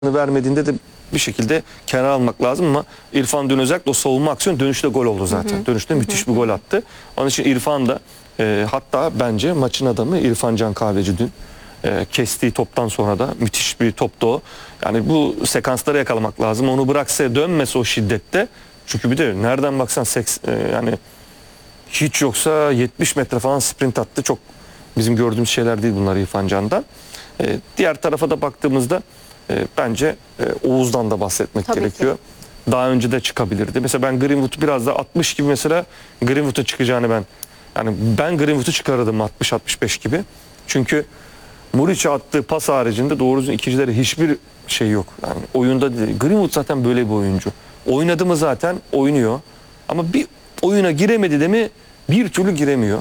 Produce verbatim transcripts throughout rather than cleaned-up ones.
vermediğinde de bir şekilde kenar almak lazım ama İrfan dün özellikle o savunma aksiyonu dönüşte gol oldu zaten. Hı hı. Dönüşte hı hı. müthiş bir gol attı. Onun için İrfan da e, hatta bence maçın adamı İrfan Can Kahveci dün. E, kestiği toptan sonra da müthiş bir toptu o. Yani bu sekansları yakalamak lazım. Onu bıraksa dönmese o şiddette. Çünkü bir de nereden baksan seks, e, yani hiç yoksa yetmiş metre falan sprint attı. Çok bizim gördüğümüz şeyler değil bunlar İrfan Can'dan. E, diğer tarafa da baktığımızda e, bence e, Oğuz'dan da bahsetmek Tabii gerekiyor. Ki. Daha önce de çıkabilirdi. Mesela ben Greenwood'u biraz da altmış gibi mesela Greenwood'a çıkacağını ben yani ben Greenwood'u çıkarırdım altmış altmış beş gibi. Çünkü Muriç'e attığı pas haricinde doğru düzgün ikincilere hiçbir şey yok. Yani oyunda değil. Greenwood zaten böyle bir oyuncu. Oynadı mı zaten oynuyor. Ama bir oyuna giremedi de mi bir türlü giremiyor.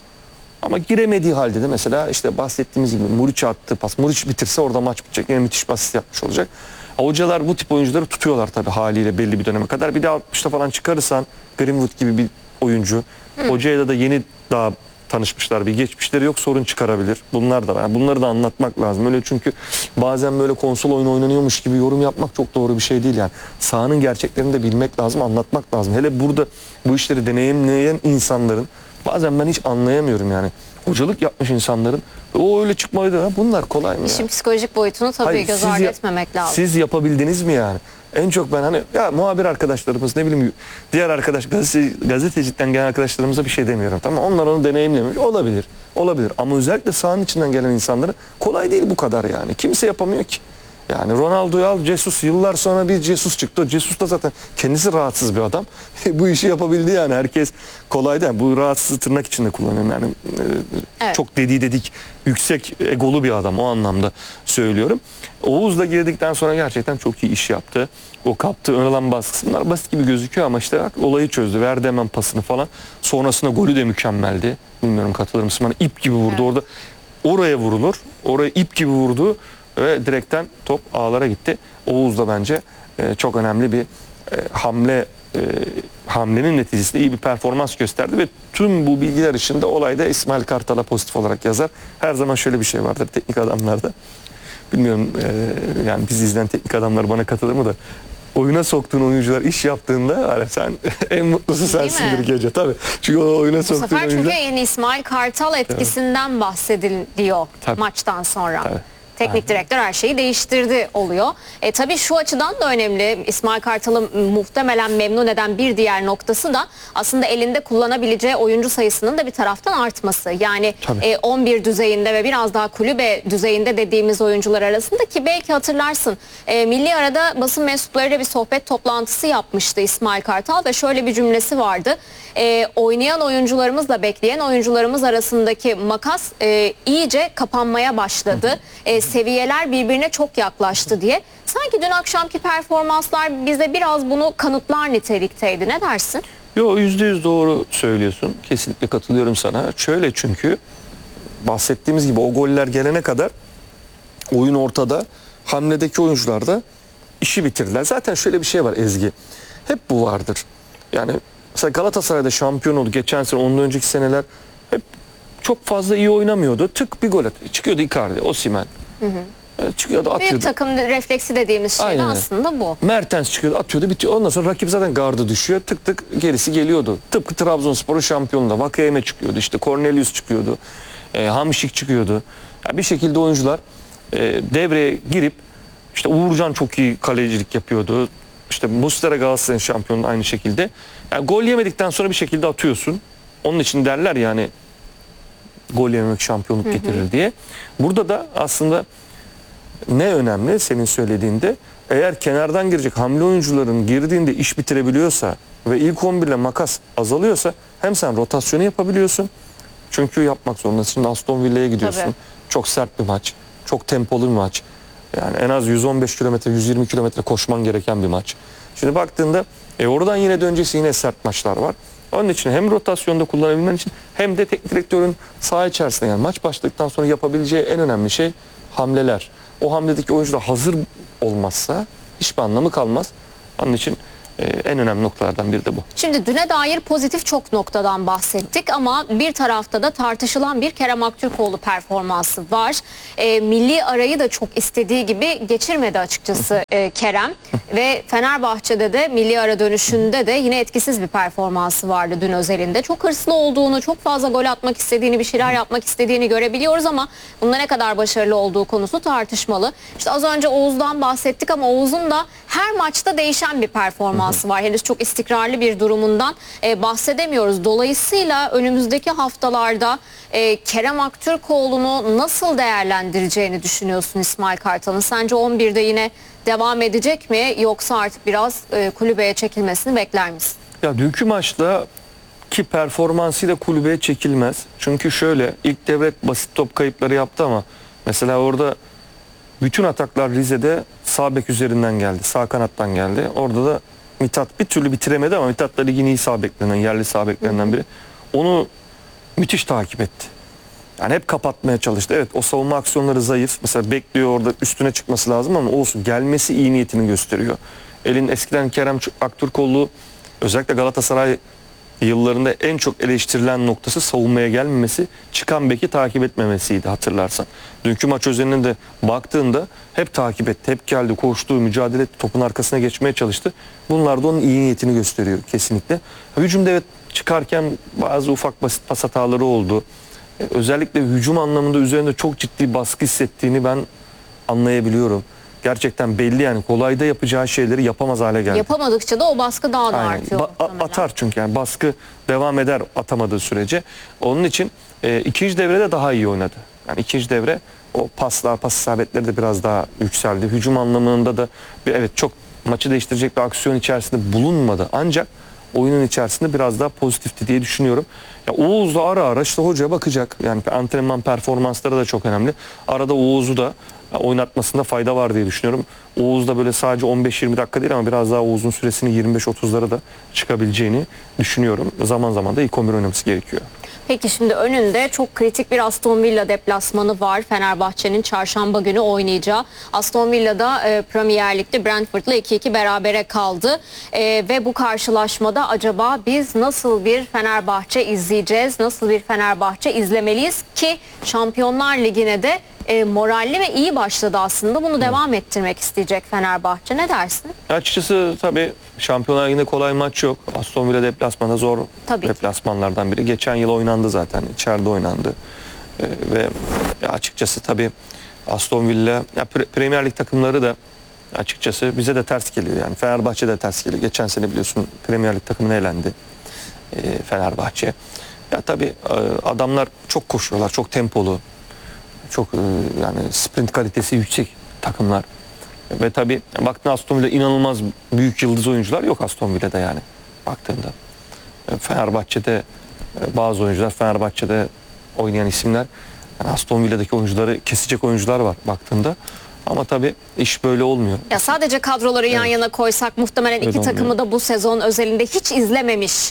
Ama giremediği halde de mesela işte bahsettiğimiz gibi Muriç'e attığı pas. Muriç bitirse orada maç bitecek. Yani müthiş basit yapmış olacak. Hocalar bu tip oyuncuları tutuyorlar tabii haliyle belli bir döneme kadar. Bir de altmışta falan çıkarırsan Greenwood gibi bir oyuncu. Hı. Hocayla da yeni daha tanışmışlar. Bir geçmişleri yok, sorun çıkarabilir. Bunlar da yani bunları da anlatmak lazım. Öyle çünkü bazen böyle konsol oyunu oynanıyormuş gibi yorum yapmak çok doğru bir şey değil yani. Sahanın gerçeklerini de bilmek lazım, anlatmak lazım. Hele burada bu işleri deneyimleyen insanların bazen ben hiç anlayamıyorum yani. Hocalık yapmış insanların o öyle çıkmalıydı. Ha, bunlar kolay mı? İşin ya? psikolojik boyutunu tabii Hayır, göz ardı etmemek lazım. Siz yapabildiniz mi yani? En çok ben hani ya muhabir arkadaşlarımız ne bileyim diğer arkadaş gazeteci, gazetecilikten gelen arkadaşlarımıza bir şey demiyorum. Tamam onlar onu deneyimlemiş olabilir. Olabilir ama özellikle sahanın içinden gelen insanların kolay değil bu kadar yani. Kimse yapamıyor ki. Yani Ronaldo'yu al, Jesus yıllar sonra bir Jesus çıktı. Jesus da zaten kendisi rahatsız bir adam. Bu işi yapabildi yani. Herkes kolay değil. Bu rahatsızlığı tırnak içinde kullanıyorum yani. Evet. Çok dediği dedik yüksek egolu bir adam o anlamda söylüyorum. Oğuz'la girdikten sonra gerçekten çok iyi iş yaptı. O kaptığı ön alan baskısı bunlar basit gibi gözüküyor ama işte olayı çözdü. Verdi hemen pasını falan. Sonrasında golü de mükemmeldi. Bilmiyorum katılır mısın bana? İp gibi vurdu. Evet. Orada oraya vurulur. Oraya ip gibi vurdu. Ve direkten top ağlara gitti. Oğuz da bence e, çok önemli bir e, hamle e, hamlenin neticesinde iyi bir performans gösterdi ve tüm bu bilgiler ışığında olayda İsmail Kartal'a pozitif olarak yazar. Her zaman şöyle bir şey vardır teknik adamlarda. Bilmiyorum e, yani biz izleyen teknik adamlar bana katılır mı da oyuna soktuğun oyuncular iş yaptığında hani sen en mutlusu sensindir gece tabii. Çünkü o oyuna soktuğun oyuncular. Bu sefer çünkü en İsmail Kartal etkisinden evet. bahsediliyor tabii. maçtan sonra. Tabii. Teknik Aynen. direktör her şeyi değiştirdi oluyor. E, tabii şu açıdan da önemli. İsmail Kartal'ı muhtemelen memnun eden bir diğer noktası da aslında elinde kullanabileceği oyuncu sayısının da bir taraftan artması. Yani e, on bir düzeyinde ve biraz daha kulübe düzeyinde dediğimiz oyuncular arasında ki belki hatırlarsın. E, milli arada basın mensuplarıyla bir sohbet toplantısı yapmıştı İsmail Kartal ve şöyle bir cümlesi vardı. E, oynayan oyuncularımızla bekleyen oyuncularımız arasındaki makas e, iyice kapanmaya başladı. E, seviyeler birbirine çok yaklaştı diye. Sanki dün akşamki performanslar bize biraz bunu kanıtlar nitelikteydi. Ne dersin? Yo yüzde yüz doğru söylüyorsun. Kesinlikle katılıyorum sana. Şöyle çünkü bahsettiğimiz gibi o goller gelene kadar oyun ortada. Hamledeki oyuncular da işi bitirdiler. Zaten şöyle bir şey var Ezgi. Hep bu vardır. Yani mesela Galatasaray'da şampiyon oldu. Geçen sene, ondan önceki seneler hep çok fazla iyi oynamıyordu. Tık bir gol atıyor. Çıkıyordu Icardi, Osimhen. Hı hı. Çıkıyordu, atıyordu. Büyük takım refleksi dediğimiz şey Aynen. aslında bu. Mertens çıkıyordu, atıyordu, bitiyor. Ondan sonra rakip zaten gardı düşüyor. Tık tık gerisi geliyordu. Tıpkı Trabzonspor'un şampiyonluğunda Vakayeme çıkıyordu. İşte Cornelius çıkıyordu. E, Hamşik çıkıyordu. Yani bir şekilde oyuncular e, devreye girip işte Uğurcan çok iyi kalecilik yapıyordu. İşte Muslera Galatasaray'ın şampiyonluğu aynı şekilde. Yani gol yemedikten sonra bir şekilde atıyorsun. Onun için derler yani gol yememek şampiyonluk getirir hı hı. diye. Burada da aslında ne önemli senin söylediğinde eğer kenardan girecek hamle oyuncuların girdiğinde iş bitirebiliyorsa ve ilk on bir ile makas azalıyorsa hem sen rotasyonu yapabiliyorsun. Çünkü yapmak zorundasın. Şimdi Aston Villa'ya gidiyorsun. Tabii. Çok sert bir maç. Çok tempolu bir maç. Yani en az yüz on beş kilometre, yüz yirmi kilometre koşman gereken bir maç. Şimdi baktığında e oradan yine döneceksin, yine sert maçlar var. Onun için hem rotasyonda kullanabilmen için hem de teknik direktörün saha içerisinde yani maç başladıktan sonra yapabileceği en önemli şey hamleler. O hamledeki oyuncular hazır olmazsa hiçbir anlamı kalmaz. Onun için en önemli noktalardan biri de bu. Şimdi düne dair pozitif çok noktadan bahsettik ama bir tarafta da tartışılan bir Kerem Aktürkoğlu performansı var. E, milli arayı da çok istediği gibi geçirmedi açıkçası e, Kerem ve Fenerbahçe'de de milli ara dönüşünde de yine etkisiz bir performansı vardı dün özelinde. Çok hırslı olduğunu, çok fazla gol atmak istediğini, bir şeyler yapmak istediğini görebiliyoruz ama bunda ne kadar başarılı olduğu konusu tartışmalı. İşte az önce Oğuz'dan bahsettik ama Oğuz'un da her maçta değişen bir performansı var. Henüz çok istikrarlı bir durumundan e, bahsedemiyoruz. Dolayısıyla önümüzdeki haftalarda e, Kerem Aktürkoğlu'nu nasıl değerlendireceğini düşünüyorsun İsmail Kartal'ın? Sence on birde yine devam edecek mi yoksa artık biraz e, kulübeye çekilmesini bekler misin? Ya dünkü maçta ki performansıyla kulübeye çekilmez. Çünkü şöyle ilk devre basit top kayıpları yaptı ama mesela orada bütün ataklar Rize'de sağ bek üzerinden geldi. Sağ kanattan geldi. Orada da Mithat bir türlü bitiremedi ama Mithat da ligin iyi sağ beklerinden, yerli sağ beklerinden biri. Onu müthiş takip etti. Yani hep kapatmaya çalıştı. Evet o savunma aksiyonları zayıf. Mesela bekliyor orada üstüne çıkması lazım ama olsun gelmesi iyi niyetini gösteriyor. Elin eskiden Kerem Aktürkoğlu özellikle Galatasaray yıllarında en çok eleştirilen noktası savunmaya gelmemesi, çıkan beki takip etmemesiydi hatırlarsan. Dünkü maç özelinde de baktığında hep takip etti, hep geldi, koştu, mücadele etti, topun arkasına geçmeye çalıştı. Bunlar da onun iyi niyetini gösteriyor kesinlikle. Hücumda evet çıkarken bazı ufak basit pas hataları oldu. Özellikle hücum anlamında üzerinde çok ciddi baskı hissettiğini ben anlayabiliyorum. Gerçekten belli yani kolayda yapacağı şeyleri yapamaz hale geldi. Yapamadıkça da o baskı daha da Aynen. artıyor. Ba- atar çünkü yani baskı devam eder atamadığı sürece. Onun için e, ikinci devrede daha iyi oynadı. Yani ikinci devre o paslar, pas isabetleri de biraz daha yükseldi. Hücum anlamında da bir, evet çok maçı değiştirecek bir aksiyon içerisinde bulunmadı. Ancak oyunun içerisinde biraz daha pozitifti diye düşünüyorum. Ya Oğuz da ara ara işte hoca bakacak. Yani antrenman performansları da çok önemli. Arada Oğuz'u da oynatmasında fayda var diye düşünüyorum. Oğuz da böyle sadece on beş yirmi dakika değil ama biraz daha Oğuz'un süresini yirmi beş otuzlara da çıkabileceğini düşünüyorum. Zaman zaman da ilk on bir oynaması gerekiyor. Peki şimdi önünde çok kritik bir Aston Villa deplasmanı var. Fenerbahçe'nin çarşamba günü oynayacağı. Aston Villa'da e, Premier Lig'de Brentford'la iki iki berabere kaldı. E, ve bu karşılaşmada acaba biz nasıl bir Fenerbahçe izleyeceğiz? Nasıl bir Fenerbahçe izlemeliyiz ki Şampiyonlar Ligi'ne de e, moralli ve iyi başladı aslında. Bunu devam ettirmek isteyecek Fenerbahçe. Ne dersin? Açıkçası tabii Şampiyonlar Ligi'nde kolay maç yok. Aston Villa deplasmanı zor Tabii deplasmanlardan biri. Geçen yıl oynandı zaten. İçeride oynandı. Ee, ve ya açıkçası tabii Aston Villa ya Pre- Premier Lig takımları da açıkçası bize de ters geliyor. Yani Fenerbahçe de ters geliyor. Geçen sene biliyorsun Premier Lig takımına elendi ee, Fenerbahçe. Ya tabii adamlar çok koşuyorlar. Çok tempolu. Çok yani sprint kalitesi yüksek takımlar. Ve tabii baktığında Aston Villa inanılmaz büyük yıldız oyuncular yok Aston Villa'da yani baktığında. Fenerbahçe'de bazı oyuncular, Fenerbahçe'de oynayan isimler, yani Aston Villa'daki oyuncuları kesecek oyuncular var baktığında. Ama tabii iş böyle olmuyor. Ya sadece kadroları yan Evet. yana koysak muhtemelen Öyle iki olmuyor. takımı da bu sezon özelinde hiç izlememiş.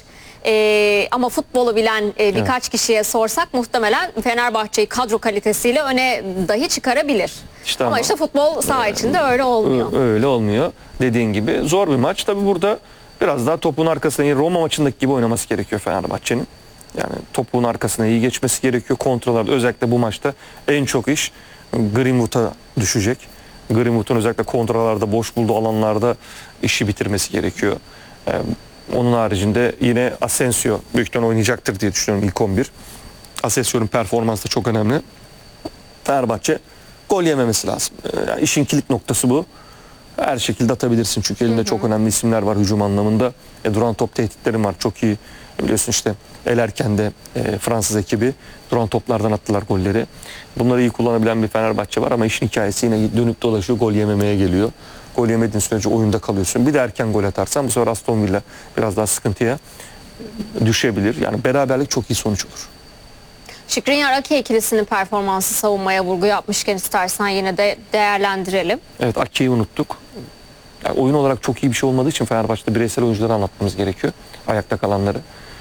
Ee, ama futbolu bilen e, birkaç evet. kişiye sorsak muhtemelen Fenerbahçe'yi kadro kalitesiyle öne dahi çıkarabilir. İşte ama, ama işte futbol saha içinde öyle olmuyor. Öyle olmuyor. Dediğin gibi zor bir maç. Tabii burada biraz daha topun arkasına Roma maçındaki gibi oynaması gerekiyor Fenerbahçe'nin. Yani topun arkasına iyi geçmesi gerekiyor. Kontrollerde özellikle bu maçta en çok iş Greenwood'a düşecek. Greenwood'un özellikle kontralarda boş bulduğu alanlarda işi bitirmesi gerekiyor. Ee, Onun haricinde yine Asensio büyük ihtimalle oynayacaktır diye düşünüyorum ilk on bir. Asensio'nun performansı da çok önemli. Fenerbahçe gol yememesi lazım. Yani işin kilit noktası bu. Her şekilde atabilirsin çünkü elinde hı hı. çok önemli isimler var hücum anlamında. E, duran top tehditlerim var çok iyi. Biliyorsun işte Elerken'de e, Fransız ekibi duran toplardan attılar golleri. Bunları iyi kullanabilen bir Fenerbahçe var ama işin hikayesi yine dönüp dolaşıyor, gol yememeye geliyor. Gol yemediğin sürece oyunda kalıyorsun. Bir de erken gol atarsan bu sefer Aston Villa biraz daha sıkıntıya düşebilir. Yani beraberlik çok iyi sonuç olur. Skriniar Ake ikilisinin performansı savunmaya vurgu yapmışken istersen yine de değerlendirelim. Evet, Ake'yi unuttuk. Yani oyun olarak çok iyi bir şey olmadığı için Fenerbahçe'de bireysel oyuncuları anlatmamız gerekiyor. Ayakta kalanları.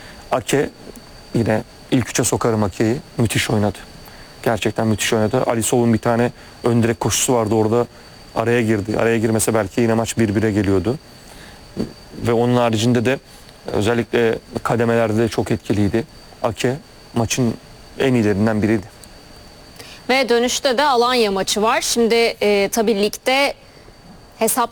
Ake yine ilk üçe sokarım Ake'yi. Müthiş oynadı. Gerçekten müthiş oynadı. Ali Sov'un bir tane ön direk koşusu vardı orada. Araya girdi. Araya girmese belki yine maç bir bire geliyordu. ve onun haricinde de özellikle kademelerde de çok etkiliydi. Ake maçın en iyilerinden biriydi. Ve dönüşte de Alanya maçı var. Şimdi e, tabii ligde hesap